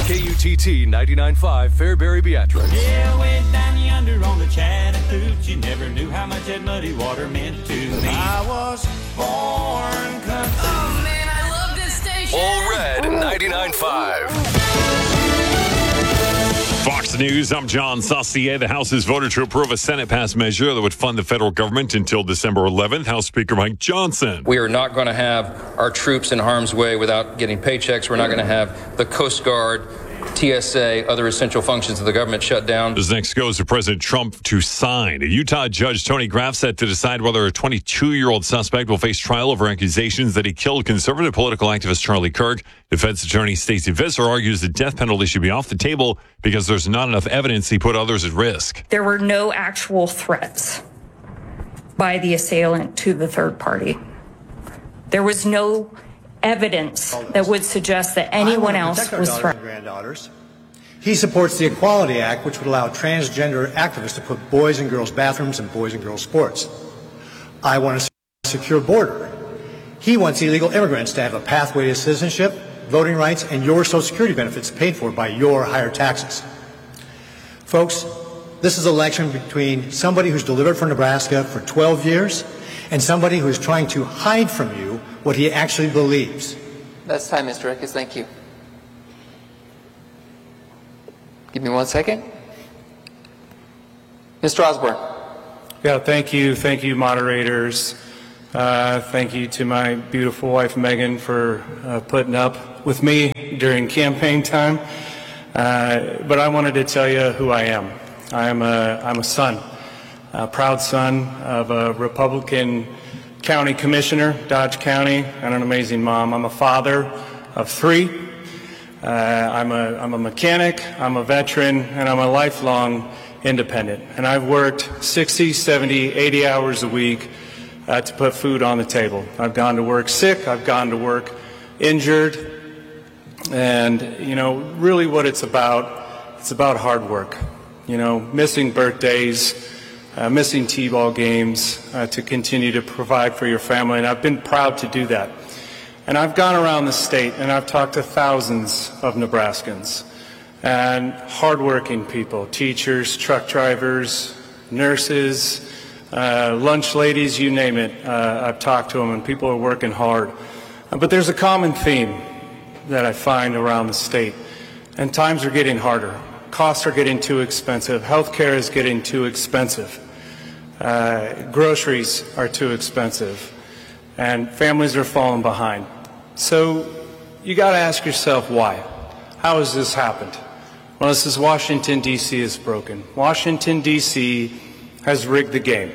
KUTT 99.5 Fairbury Beatrice. Yeah, way down yonder on the Chattahoochee, never knew how much that muddy water meant to me. I was born country. Oh man, I love this station. All Red 99.5. Fox News, I'm John Saucier. The House has voted to approve a Senate-passed measure that would fund the federal government until December 11th. House Speaker Mike Johnson. We are not going to have our troops in harm's way without getting paychecks. We're not going to have the Coast Guard, TSA, other essential functions of the government shut down. This next goes to President Trump to sign. A Utah judge, Tony Graff, set to decide whether a 22-year-old suspect will face trial over accusations that he killed conservative political activist Charlie Kirk. Defense attorney Stacey Visser argues the death penalty should be off the table because there's not enough evidence he put others at risk. There were no actual threats by the assailant to the third party. There was no evidence that would suggest that anyone else was threatened. Granddaughters. He supports the Equality Act, which would allow transgender activists to put boys in girls' bathrooms and boys in girls' sports. I want a secure border. He wants illegal immigrants to have a pathway to citizenship, voting rights, and your Social Security benefits paid for by your higher taxes. Folks, this is an election between somebody who's delivered for Nebraska for 12 years and somebody who is trying to hide from you what he actually believes. That's time, Mr. Eckes. Thank you. Give me 1 second. Mr. Osborne. Yeah, thank you. Thank you, moderators. Thank you to my beautiful wife, Megan, for putting up with me during campaign time. But I wanted to tell you who I am. I'm a son, a proud son of a Republican county commissioner, Dodge County, and an amazing mom. I'm a father of 3. I'm a mechanic, I'm a veteran, and I'm a lifelong independent. And I've worked 60, 70, 80 hours a week to put food on the table. I've gone to work sick, I've gone to work injured, and, you know, really what it's about hard work. You know, missing birthdays, missing T-ball games to continue to provide for your family, and I've been proud to do that. And I've gone around the state and I've talked to thousands of Nebraskans and hardworking people, teachers, truck drivers, nurses, lunch ladies, you name it. I've talked to them and people are working hard. But there's a common theme that I find around the state, and times are getting harder. Costs are getting too expensive. Healthcare is getting too expensive. Groceries are too expensive. And families are falling behind. So you got to ask yourself why. How has this happened? Well, this is Washington, D.C. is broken. Washington, D.C. has rigged the game.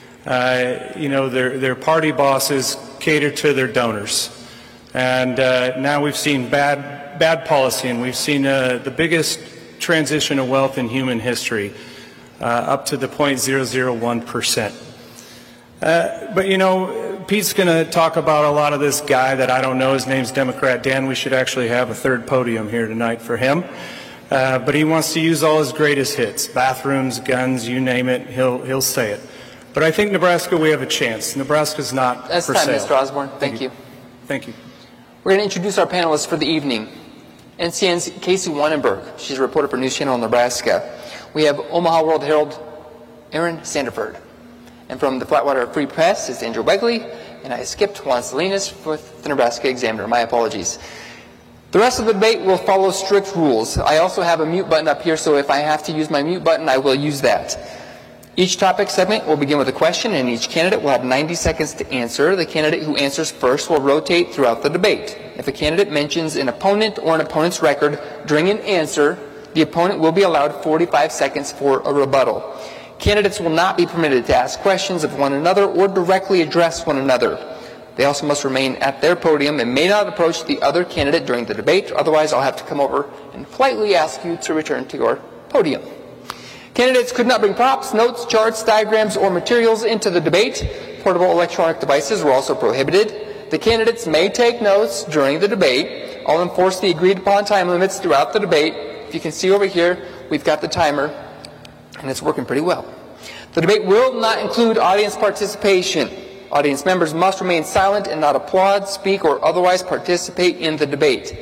You know, their party bosses cater to their donors. And now we've seen bad policy, and we've seen the biggest transition of wealth in human history, up to the 0.001%. But, you know, Pete's going to talk about a lot of this guy that I don't know. His name's Democrat Dan. We should actually have a third podium here tonight for him. But he wants to use all his greatest hits, bathrooms, guns, you name it, he'll say it. But I think Nebraska, we have a chance. Nebraska's not for sale. That's time, Mr. Osborne. Thank you. Thank you. We're going to introduce our panelists for the evening. NCN's Casey Wannenberg. She's a reporter for News Channel Nebraska. We have Omaha World Herald, Aaron Sandiford. And from the Flatwater Free Press is Andrew Wegley, and I skipped Juan Salinas with the Nebraska Examiner. My apologies. The rest of the debate will follow strict rules. I also have a mute button up here, so if I have to use my mute button, I will use that. Each topic segment will begin with a question, and each candidate will have 90 seconds to answer. The candidate who answers first will rotate throughout the debate. If a candidate mentions an opponent or an opponent's record during an answer, the opponent will be allowed 45 seconds for a rebuttal. Candidates will not be permitted to ask questions of one another or directly address one another. They also must remain at their podium and may not approach the other candidate during the debate. Otherwise, I'll have to come over and politely ask you to return to your podium. Candidates could not bring props, notes, charts, diagrams, or materials into the debate. Portable electronic devices were also prohibited. The candidates may take notes during the debate. I'll enforce the agreed upon time limits throughout the debate. If you can see over here, we've got the timer, and it's working pretty well. The debate will not include audience participation. Audience members must remain silent and not applaud, speak, or otherwise participate in the debate.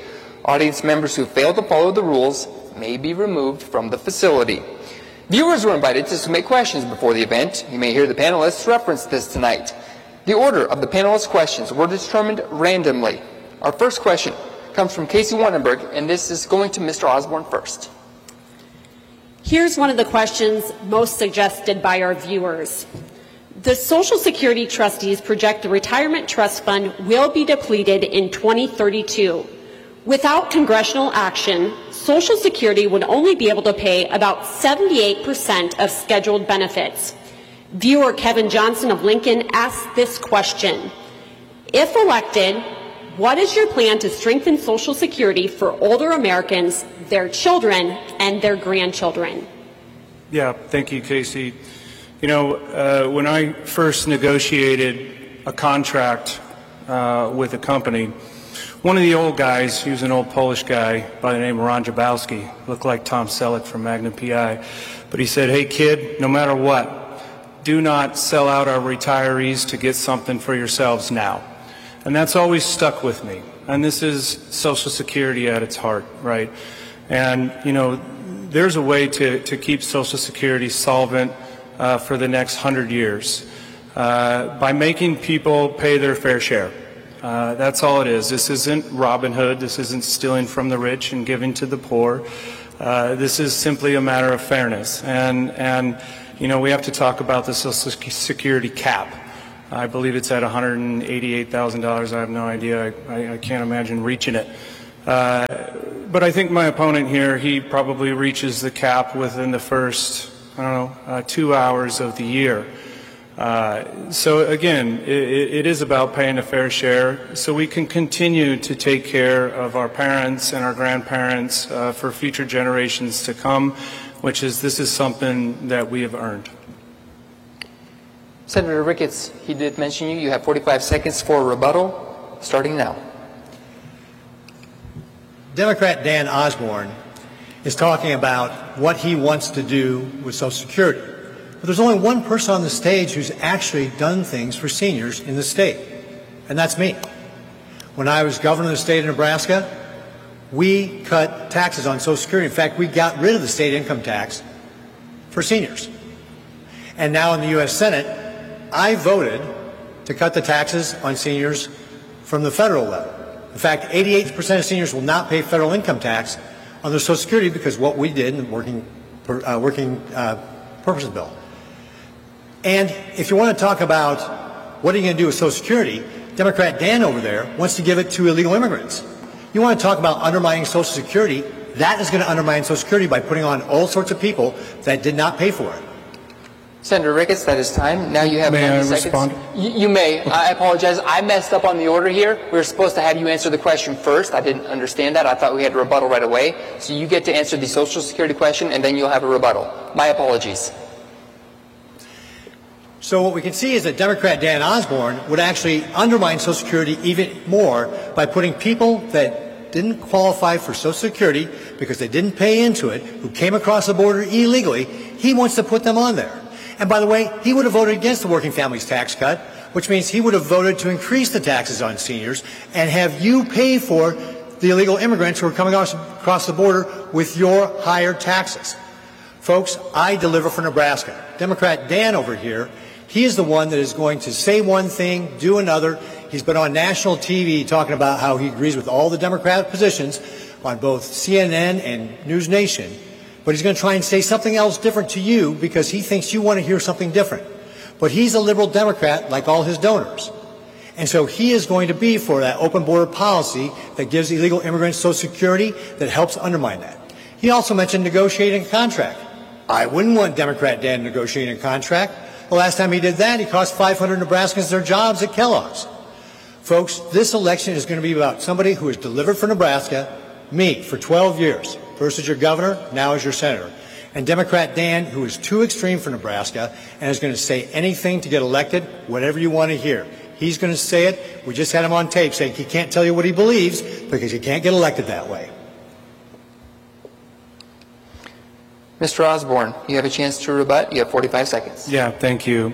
Audience members who fail to follow the rules may be removed from the facility. Viewers were invited to submit questions before the event. You may hear the panelists reference this tonight. The order of the panelists' questions were determined randomly. Our first question comes from Casey Wannenberg, and this is going to Mr. Osborne first. Here's one of the questions most suggested by our viewers. The Social Security trustees project the retirement trust fund will be depleted in 2032. Without congressional action, Social Security would only be able to pay about 78% of scheduled benefits. Viewer Kevin Johnson of Lincoln asked this question. If elected, what is your plan to strengthen Social Security for older Americans, their children, and their grandchildren? Yeah, thank you, Casey. You know, when I first negotiated a contract with a company, one of the old guys, he was an old Polish guy by the name of Ron Jabowski, looked like Tom Selleck from Magnum PI, but he said, hey kid, no matter what, do not sell out our retirees to get something for yourselves now. And that's always stuck with me. And this is Social Security at its heart, right? And, you know, there's a way to keep Social Security solvent for the next 100 years by making people pay their fair share. That's all it is. This isn't Robin Hood. This isn't stealing from the rich and giving to the poor. This is simply a matter of fairness. And you know, we have to talk about the Social Security cap. I believe it's at $188,000. I have no idea. I can't imagine reaching it. But I think my opponent here, he probably reaches the cap within the first, 2 hours of the year. So again, it is about paying a fair share so we can continue to take care of our parents and our grandparents for future generations to come, this is something that we have earned. Senator Ricketts, he did mention you. You have 45 seconds for a rebuttal, starting now. Democrat Dan Osborne is talking about what he wants to do with Social Security. But there's only one person on the stage who's actually done things for seniors in the state, and that's me. When I was governor of the state of Nebraska, we cut taxes on Social Security. In fact, we got rid of the state income tax for seniors. And now in the U.S. Senate, I voted to cut the taxes on seniors from the federal level. In fact, 88% of seniors will not pay federal income tax on their Social Security because what we did in the working purposes bill. And if you want to talk about what are you going to do with Social Security, Democrat Dan over there wants to give it to illegal immigrants. You want to talk about undermining Social Security, that is going to undermine Social Security by putting on all sorts of people that did not pay for it. Senator Ricketts, that is time. Now you have 90 seconds. Respond? You may. I apologize. I messed up on the order here. We were supposed to have you answer the question first. I didn't understand that. I thought we had a rebuttal right away. So you get to answer the Social Security question, and then you'll have a rebuttal. My apologies. So what we can see is that Democrat Dan Osborne would actually undermine Social Security even more by putting people that didn't qualify for Social Security because they didn't pay into it, who came across the border illegally, he wants to put them on there. And by the way, he would have voted against the Working Families Tax Cut, which means he would have voted to increase the taxes on seniors and have you pay for the illegal immigrants who are coming across the border with your higher taxes. Folks, I deliver for Nebraska. Democrat Dan over here, he is the one that is going to say one thing, do another. He's been on national TV talking about how he agrees with all the Democratic positions on both CNN and News Nation. But he's going to try and say something else different to you because he thinks you want to hear something different. But he's a liberal Democrat like all his donors. And so he is going to be for that open border policy that gives illegal immigrants Social Security that helps undermine that. He also mentioned negotiating a contract. I wouldn't want Democrat Dan negotiating a contract. The last time he did that, he cost 500 Nebraskans their jobs at Kellogg's. Folks, this election is going to be about somebody who has delivered for Nebraska, me, for 12 years. First as your governor, now as your senator. And Democrat Dan, who is too extreme for Nebraska and is going to say anything to get elected, whatever you want to hear. He's going to say it. We just had him on tape saying he can't tell you what he believes because he can't get elected that way. Mr. Osborne, you have a chance to rebut. You have 45 seconds. Yeah, thank you.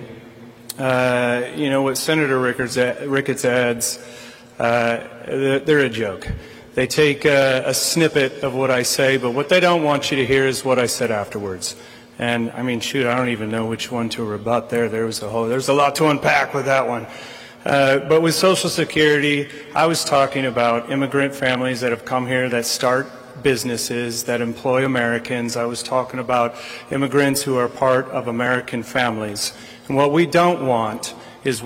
You know what Senator Ricketts adds, they're a joke. They take a snippet of what I say, but what they don't want you to hear is what I said afterwards. And I mean, shoot, I don't even know which one to rebut there. There's a lot to unpack with that one. But with Social Security, I was talking about immigrant families that have come here that start businesses, that employ Americans. I was talking about immigrants who are part of American families. And what we don't want is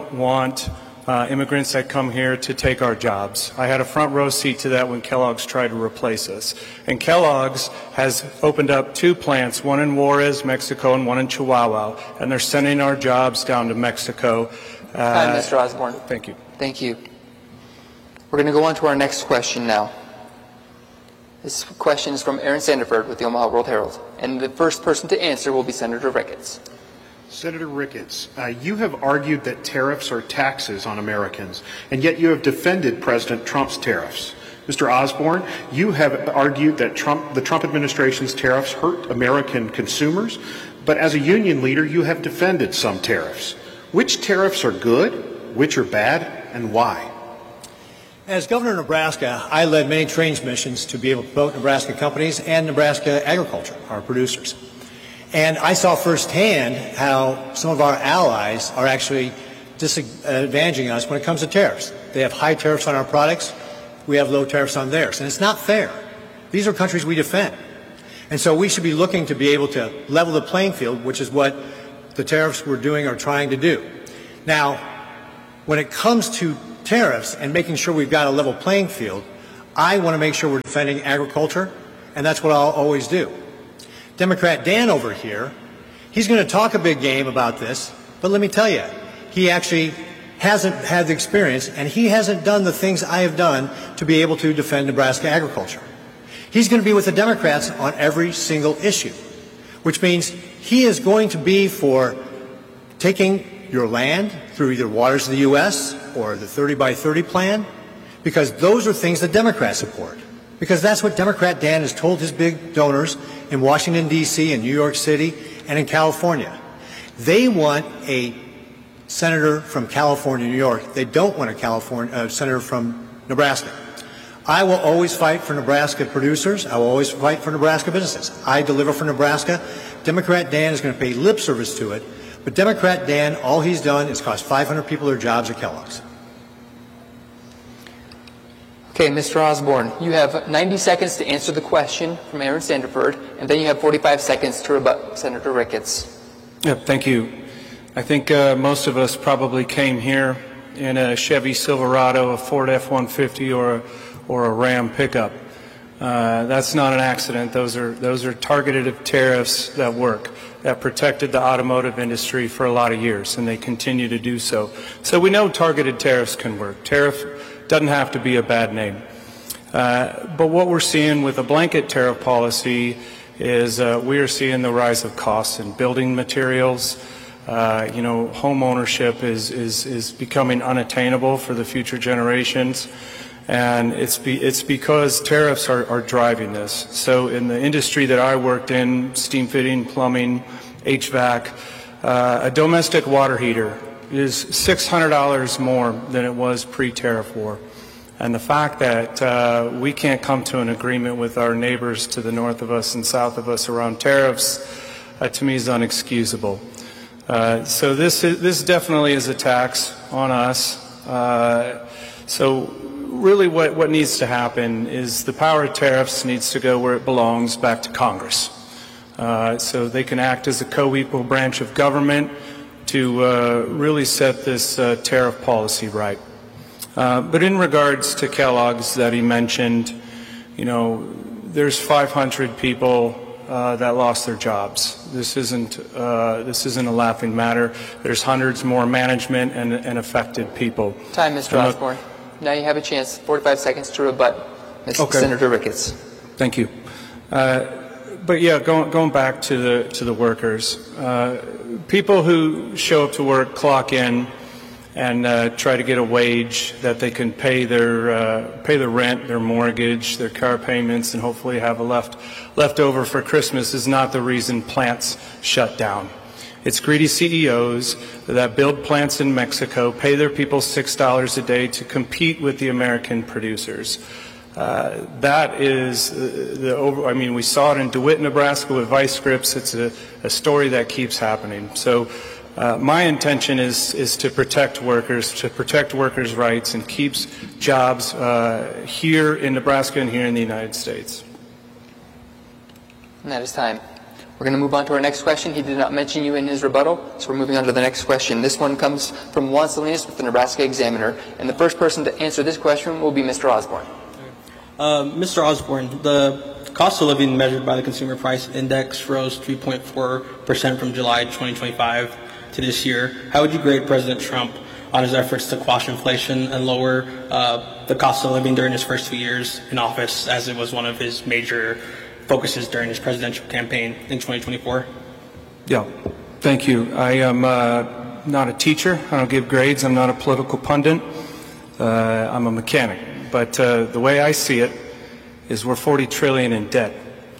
immigrants that come here to take our jobs. I had a front row seat to that when Kellogg's tried to replace us. And Kellogg's has opened up 2 plants, one in Juarez, Mexico, and one in Chihuahua. And they're sending our jobs down to Mexico. Hi, Mr. Osborne. Thank you. Thank you. We're going to go on to our next question now. This question is from Aaron Sandiford with the Omaha World Herald. And the first person to answer will be Senator Ricketts. Senator Ricketts, you have argued that tariffs are taxes on Americans, and yet you have defended President Trump's tariffs. Mr. Osborne, you have argued that the Trump administration's tariffs hurt American consumers, but as a union leader, you have defended some tariffs. Which tariffs are good, which are bad, and why? As governor of Nebraska, I led many training missions to be able to promote Nebraska companies and Nebraska agriculture, our producers. And I saw firsthand how some of our allies are actually disadvantaging us when it comes to tariffs. They have high tariffs on our products. We have low tariffs on theirs. And it's not fair. These are countries we defend. And so we should be looking to be able to level the playing field, which is what the tariffs we're doing are trying to do. Now, when it comes to tariffs and making sure we've got a level playing field, I want to make sure we're defending agriculture, and that's what I'll always do. Democrat Dan over here, he's going to talk a big game about this, but let me tell you, he actually hasn't had the experience, and he hasn't done the things I have done to be able to defend Nebraska agriculture. He's going to be with the Democrats on every single issue, which means he is going to be for taking your land through either waters of the U.S. or the 30 by 30 plan, because those are things that Democrats support. Because that's what Democrat Dan has told his big donors in Washington, D.C., and New York City, and in California. They want a senator from California, New York. They don't want a senator from Nebraska. I will always fight for Nebraska producers. I will always fight for Nebraska businesses. I deliver for Nebraska. Democrat Dan is going to pay lip service to it. But Democrat Dan, all he's done is cost 500 people their jobs at Kellogg's. Okay, Mr. Osborne, you have 90 seconds to answer the question from Aaron Sandiford, and then you have 45 seconds to rebut Senator Ricketts. Yep, thank you. I think most of us probably came here in a Chevy Silverado, a Ford F-150, or a Ram pickup. That's not an accident. Those are targeted tariffs that work, that protected the automotive industry for a lot of years, and they continue to do so. So we know targeted tariffs can work. Tariff doesn't have to be a bad name. But what we're seeing with a blanket tariff policy is we are seeing the rise of costs in building materials. Home ownership is becoming unattainable for the future generations. And it's because tariffs are driving this. So in the industry that I worked in, steam fitting, plumbing, HVAC, a domestic water heater is $600 more than it was pre-tariff war. And the fact that we can't come to an agreement with our neighbors to the north of us and south of us around tariffs, to me is unexcusable. So this definitely is a tax on us. So really what needs to happen is the power of tariffs needs to go where it belongs, back to Congress. So they can act as a co-equal branch of government to really set this tariff policy right. But in regards to Kellogg's that he mentioned, there's 500 people that lost their jobs. This isn't a laughing matter. There's hundreds more management and affected people. Time, Mr. Osborne. Now you have a chance, 45 seconds to rebut Senator Ricketts. Thank you. But yeah, going back to the workers, people who show up to work, clock in, and try to get a wage that they can pay their rent, their mortgage, their car payments, and hopefully have a left over for Christmas is not the reason plants shut down. It's greedy CEOs that build plants in Mexico, pay their people $6 a day to compete with the American producers. That is I mean, we saw it in DeWitt, Nebraska with Vice Grips. It's a story that keeps happening. So my intention is to protect workers' rights and keeps jobs here in Nebraska and here in the United States. And that is time. We're going to move on to our next question. He did not mention you in his rebuttal, so we're moving on to the next question. This one comes from Juan Salinas with the Nebraska Examiner, and the first person to answer this question will be Mr. Osborne. Mr. Osborne, the cost of living measured by the Consumer Price Index rose 3.4% from July 2025 to this year. How would you grade President Trump on his efforts to quash inflation and lower the cost of living during his first 2 years in office, as it was one of his major focuses during his presidential campaign in 2024? Yeah, thank you. I am not a teacher. I don't give grades. I'm not a political pundit. I'm a mechanic. But the way I see it is we're $40 trillion in debt.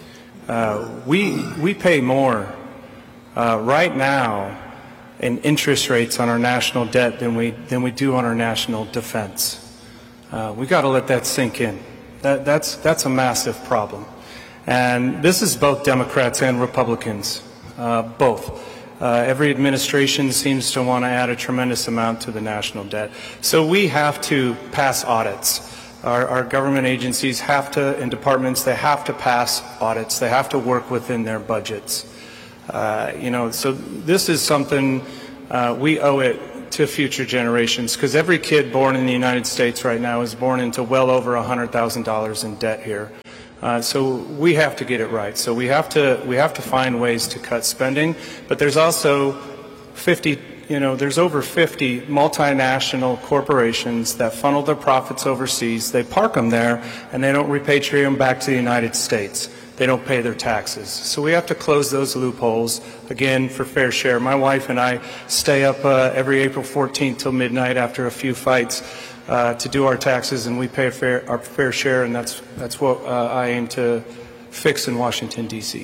We pay more right now in interest rates on our national debt than we do on our national defense. We got to let that sink in. That's a massive problem. And this is both Democrats and Republicans, both. Every administration seems to want to add a tremendous amount to the national debt. So we have to pass audits. Our government agencies have to, and departments, they have to pass audits. They have to work within their budgets. So this is something we owe it to future generations, because every kid born in the United States right now is born into well over $100,000 in debt here. So we have to get it right. So we have to find ways to cut spending, but there's also there's over 50 multinational corporations that funnel their profits overseas. They park them there, and they don't repatriate them back to the United States. They don't pay their taxes. So we have to close those loopholes, again, for fair share. My wife and I stay up every April 14th till midnight after a few fights to do our taxes, and we pay our fair share, and that's what I aim to fix in Washington, D.C.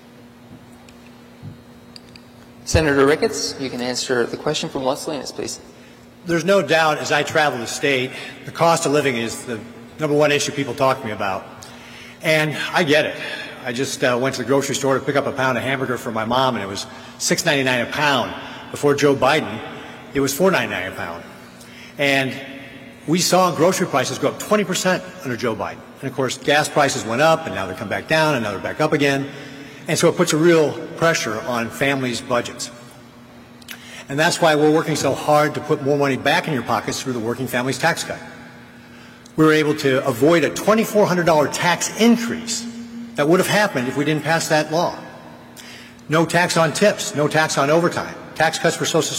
Senator Ricketts, you can answer the question from Juan Salinas, please. There's no doubt, as I travel the state, the cost of living is the number one issue people talk to me about. And I get it. I just went to the grocery store to pick up a pound of hamburger for my mom, and it was $6.99 a pound. Before Joe Biden, it was $4.99 a pound. And we saw grocery prices go up 20% under Joe Biden. And of course, gas prices went up, and now they come back down, and now they're back up again. And so it puts a real pressure on families' budgets. And that's why we're working so hard to put more money back in your pockets through the Working Families Tax Cut. We were able to avoid a $2,400 tax increase that would have happened if we didn't pass that law. No tax on tips, no tax on overtime, tax cuts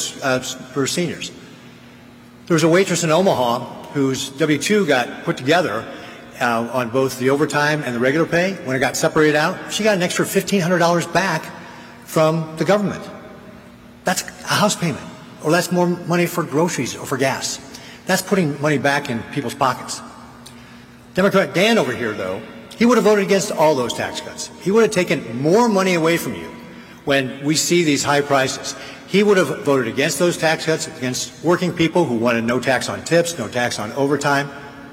for seniors. There was a waitress in Omaha whose W-2 got put together on both the overtime and the regular pay. When it got separated out, she got an extra $1,500 back from the government. That's a house payment, or that's more money for groceries or for gas. That's putting money back in people's pockets. Democrat Dan over here, though, he would have voted against all those tax cuts. He would have taken more money away from you when we see these high prices. He would have voted against those tax cuts, against working people who wanted no tax on tips, no tax on overtime.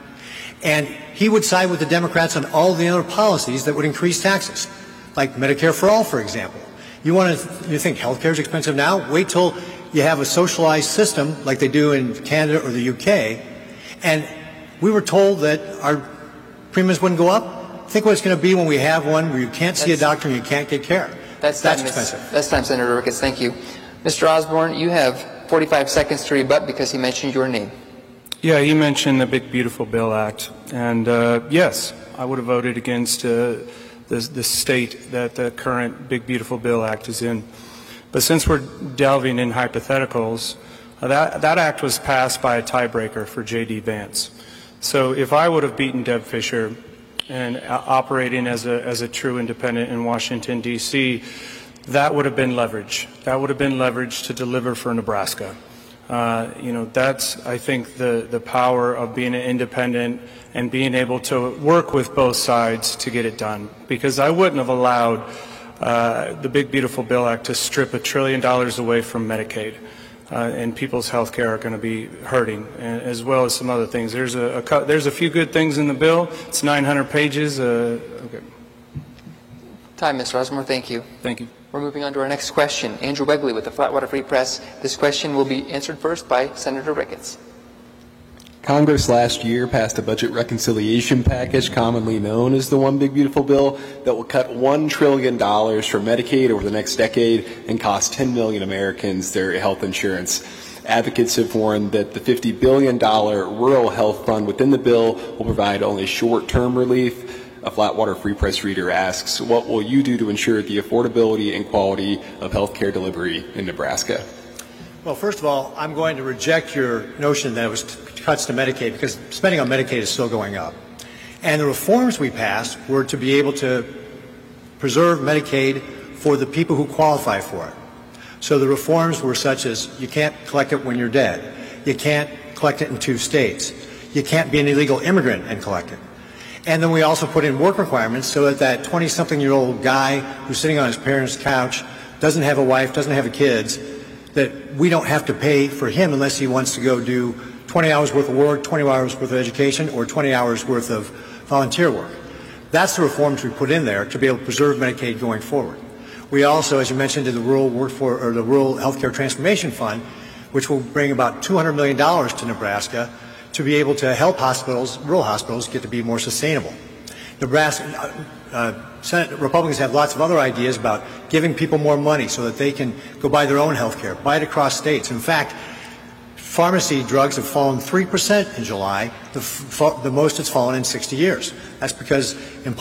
And he would side with the Democrats on all the other policies that would increase taxes, like Medicare for All, for example. You think health care is expensive now? Wait till you have a socialized system like they do in Canada or the UK. And we were told that our premiums wouldn't go up. Think what it's going to be when we have one where you can't see a doctor and you can't get care. That's expensive. That's time, Senator Ricketts. Thank you. Mr. Osborne, you have 45 seconds to rebut because he mentioned your name. Yeah, he mentioned the Big Beautiful Bill Act. And yes, I would have voted against the state that the current Big Beautiful Bill Act is in. But since we're delving in hypotheticals, that act was passed by a tiebreaker for J.D. Vance. So if I would have beaten Deb Fischer and operating as a true independent in Washington, D.C., that would have been leverage. That would have been leverage to deliver for Nebraska. That's, I think, the power of being an independent and being able to work with both sides to get it done. Because I wouldn't have allowed the Big Beautiful Bill Act to strip $1 trillion away from Medicaid. and people's health care are going to be hurting, as well as some other things. There's a few good things in the bill. It's 900 pages. Okay. Time, Mr. Osborne. Thank you. Thank you. We're moving on to our next question. Andrew Wegley with the Flatwater Free Press. This question will be answered first by Senator Ricketts. Congress last year passed a budget reconciliation package, commonly known as the One Big Beautiful Bill, that will cut $1 trillion from Medicaid over the next decade and cost 10 million Americans their health insurance. Advocates have warned that the $50 billion rural health fund within the bill will provide only short-term relief. A Flatwater Free Press reader asks, what will you do to ensure the affordability and quality of health care delivery in Nebraska? Well, first of all, I'm going to reject your notion that it was cuts to Medicaid, because spending on Medicaid is still going up. And the reforms we passed were to be able to preserve Medicaid for the people who qualify for it. So the reforms were such as you can't collect it when you're dead. You can't collect it in 2 states. You can't be an illegal immigrant and collect it. And then we also put in work requirements so that that 20-something-year-old guy who's sitting on his parents' couch, doesn't have a wife, doesn't have kids, that we don't have to pay for him unless he wants to go do 20 hours worth of work, 20 hours worth of education, or 20 hours worth of volunteer work. That's the reforms we put in there to be able to preserve Medicaid going forward. We also, as you mentioned, did the Rural Healthcare Transformation Fund, which will bring about $200 million to Nebraska to be able to help hospitals, rural hospitals, get to be more sustainable. Nebraska, Senate Republicans have lots of other ideas about giving people more money so that they can go buy their own health care, buy it across states. In fact, pharmacy drugs have fallen 3% in July, the most it's fallen in 60 years. That's because